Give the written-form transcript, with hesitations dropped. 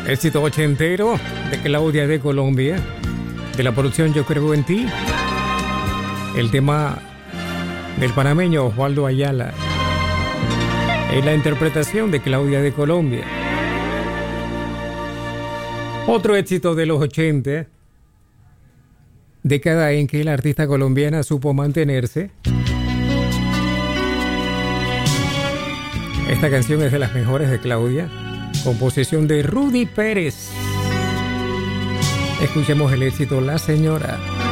Éxito ochentero de Claudia de Colombia, de la producción Yo Creo en Ti. El tema del panameño Osvaldo Ayala, en la interpretación de Claudia de Colombia. Otro éxito de los 80, década en que la artista colombiana supo mantenerse. Esta canción es de las mejores de Claudia, composición de Rudy Pérez. Escuchemos el éxito La Señora.